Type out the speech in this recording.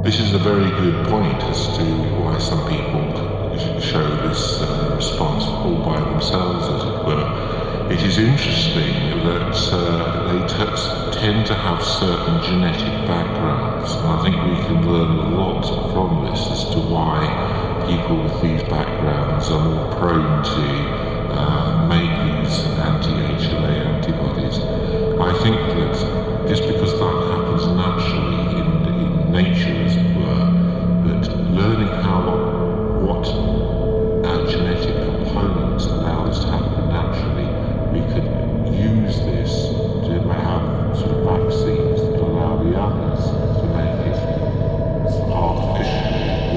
This is a very good point as to why some people show this response all by themselves, as it were. It is interesting that they tend to have certain genetic backgrounds, and I think we can learn a lot from this as to why people with these backgrounds are more prone to make these